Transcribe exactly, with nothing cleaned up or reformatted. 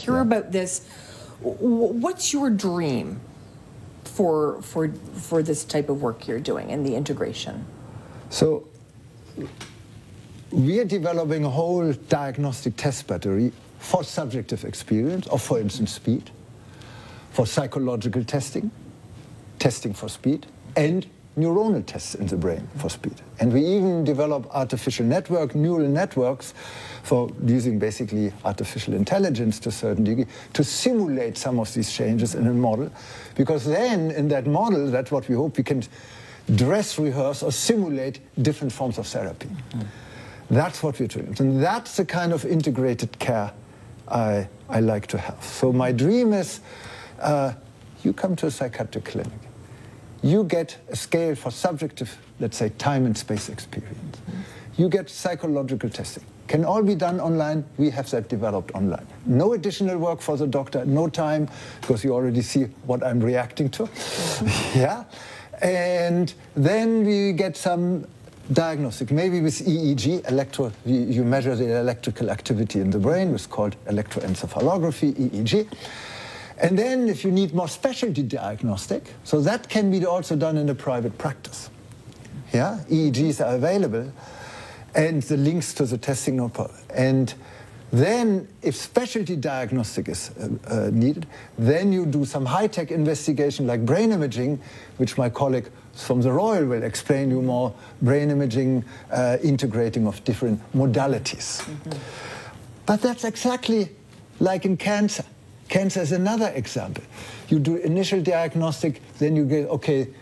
hear yeah. about this. What's your dream for, for, for this type of work you're doing and the integration? So we are developing a whole diagnostic test battery for subjective experience, or for instance speed, for psychological testing, testing for speed, and neuronal tests in the brain for speed. And we even develop artificial network, neural networks, for using basically artificial intelligence to a certain degree, to simulate some of these changes in a model. Because then, in that model, that's what we hope, we can dress rehearse or simulate different forms of therapy. Mm-hmm. That's what we're doing. And that's the kind of integrated care I, I like to have. So my dream is, uh, you come to a psychiatric clinic, you get a scale for subjective, let's say, time and space experience. You get psychological testing. Can all be done online. We have that developed online. No additional work for the doctor, no time, because you already see what I'm reacting to. Yeah. And then we get some diagnostic, maybe with E E G, electro, you, you measure the electrical activity in the brain, it's called electroencephalography, E E G. And then if you need more specialty diagnostic, so that can be also done in a private practice. Yeah, E E Gs are available, and the links to the testing, no problem. And then if specialty diagnostic is uh, uh, needed, then you do some high-tech investigation like brain imaging, which my colleague from the Royal will explain you more, brain imaging, uh, integrating of different modalities. Mm-hmm. But that's exactly like in cancer. Cancer is another example. You do initial diagnostic, then you get, okay,